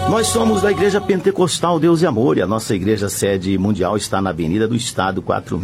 Nós somos da Igreja Pentecostal Deus e Amor e a nossa igreja sede mundial está na Avenida do Estado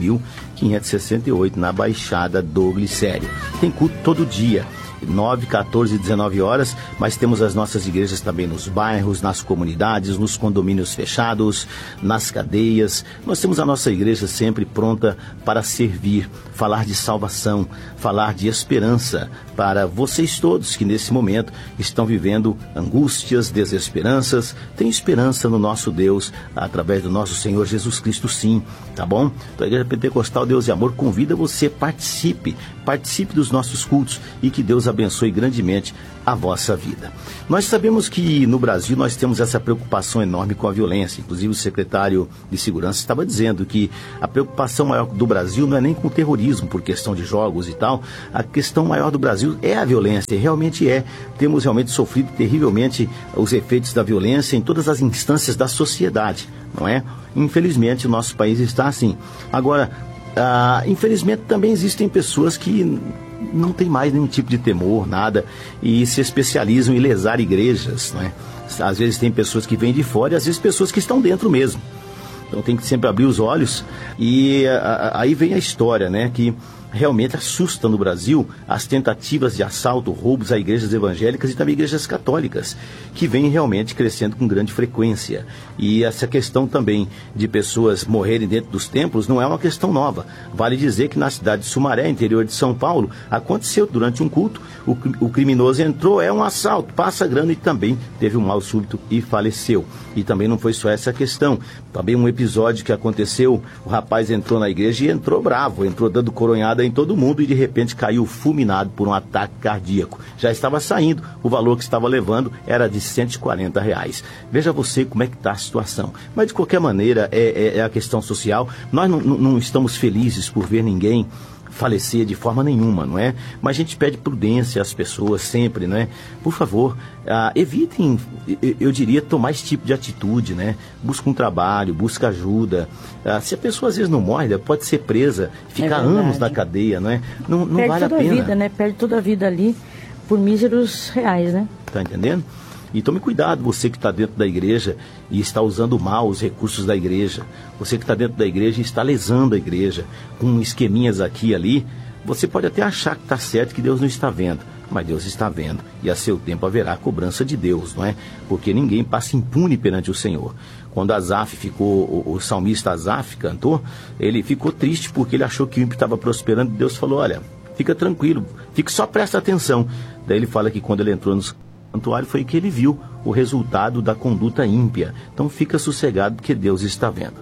4.568, na Baixada do Glicério. Tem culto todo dia, 9, 14 e 19 horas, mas temos as nossas igrejas também nos bairros, nas comunidades, nos condomínios fechados, nas cadeias. Nós temos a nossa igreja sempre pronta para servir, falar de salvação, falar de esperança para vocês todos que nesse momento estão vivendo angústias, desesperanças. Tem esperança no nosso Deus, através do nosso Senhor Jesus Cristo, sim, tá bom? Então a Igreja Pentecostal Deus e Amor convida você, participe dos nossos cultos e que Deus abençoe grandemente a vossa vida. Nós sabemos que no Brasil nós temos essa preocupação enorme com a violência. Inclusive o secretário de Segurança estava dizendo que a preocupação maior do Brasil não é nem com o terrorismo, por questão de jogos e tal. A questão maior do Brasil é a violência, realmente é. Temos realmente sofrido terrivelmente os efeitos da violência em todas as instâncias da sociedade, não é? Infelizmente o nosso país está assim. Agora, infelizmente também existem pessoas que não tem mais nenhum tipo de temor, nada, e se especializam em lesar igrejas, não é? Às vezes tem pessoas que vêm de fora e às vezes pessoas que estão dentro mesmo. Então tem que sempre abrir os olhos e aí vem a história, né, que realmente assusta no Brasil as tentativas de assalto, roubos a igrejas evangélicas e também igrejas católicas, que vêm realmente crescendo com grande frequência. E essa questão também de pessoas morrerem dentro dos templos não é uma questão nova. Vale dizer que na cidade de Sumaré, interior de São Paulo, aconteceu durante um culto, o criminoso entrou, é um assalto, passa grana e também teve um mal súbito e faleceu. E também não foi só essa questão, também um episódio que aconteceu, o rapaz entrou na igreja e entrou bravo, entrou dando coronhada em todo mundo e de repente caiu fulminado por um ataque cardíaco. Já estava saindo, o valor que estava levando era de R$140. Veja você como é que está a situação. Mas de qualquer maneira é a questão social. Nós não estamos felizes por ver ninguém falecer de forma nenhuma, não é? Mas a gente pede prudência às pessoas sempre, não é? Por favor, evitem, eu diria, tomar esse tipo de atitude, né? Busca um trabalho, busca ajuda. Se a pessoa às vezes não morre, pode ser presa, ficar anos na cadeia, não é? Não vale a pena. Perde toda a vida, né? Perde toda a vida ali por míseros reais, né? Tá entendendo? E tome cuidado, você que está dentro da igreja e está usando mal os recursos da igreja. Você que está dentro da igreja e está lesando a igreja com esqueminhas aqui e ali. Você pode até achar que está certo, que Deus não está vendo. Mas Deus está vendo. E a seu tempo haverá a cobrança de Deus, não é? Porque ninguém passa impune perante o Senhor. Quando Asaf ficou, o salmista Asaf cantou, ele ficou triste porque ele achou que o ímpio estava prosperando. Deus falou, olha, fica tranquilo, só presta atenção. Daí ele fala que quando ele entrou nos santuário foi que ele viu o resultado da conduta ímpia. Então fica sossegado que Deus está vendo.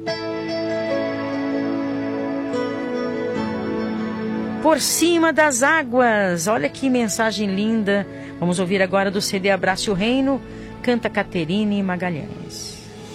Por cima das águas, olha que mensagem linda. Vamos ouvir agora do CD Abrace o Reino, canta Caterine Magalhães.